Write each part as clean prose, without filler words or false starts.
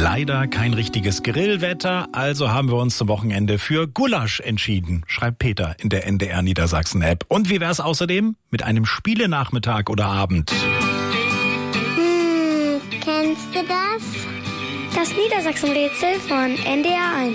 Leider kein richtiges Grillwetter, also haben wir uns zum Wochenende für Gulasch entschieden, schreibt Peter in der NDR Niedersachsen-App. Und wie wär's außerdem mit einem Spielenachmittag oder Abend? Kennst du das? Das Niedersachsen-Rätsel von NDR 1.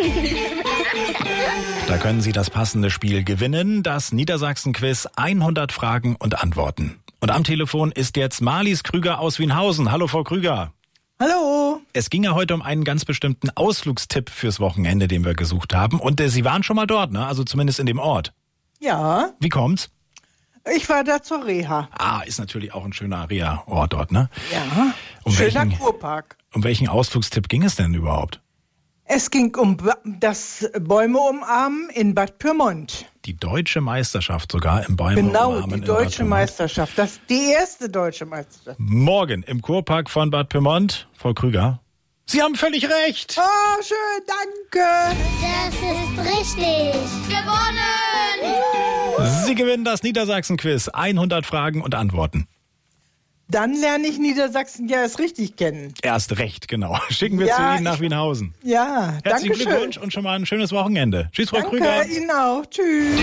Da können Sie das passende Spiel gewinnen, das Niedersachsen-Quiz 100 Fragen und Antworten. Und am Telefon ist jetzt Marlies Krüger aus Wienhausen. Hallo, Frau Krüger. Hallo. Es ging ja heute um einen ganz bestimmten Ausflugstipp fürs Wochenende, den wir gesucht haben. Und Sie waren schon mal dort, ne? Also zumindest in dem Ort. Ja. Wie kommt's? Ich war da zur Reha. Ist natürlich auch ein schöner Reha-Ort dort, ne? Ja. Schöner Kurpark. Um welchen Ausflugstipp ging es denn überhaupt? Es ging um das Bäume umarmen in Bad Pyrmont. Die deutsche Meisterschaft sogar im Bäume umarmen. Genau, die deutsche Meisterschaft. Das ist die erste deutsche Meisterschaft. Morgen im Kurpark von Bad Pyrmont. Frau Krüger, Sie haben völlig recht. Oh, schön, danke. Das ist richtig. Gewonnen! Sie gewinnen das Niedersachsen-Quiz. 100 Fragen und Antworten. Dann lerne ich Niedersachsen ja erst richtig kennen. Erst recht, genau. Schicken wir zu Ihnen nach Wienhausen. Ja, danke schön. Herzlichen Glückwunsch und schon mal ein schönes Wochenende. Tschüss, Frau Krüger. Danke Ihnen auch. Tschüss.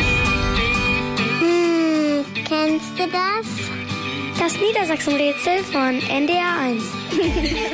Kennst du das? Das Niedersachsen-Rätsel von NDR 1.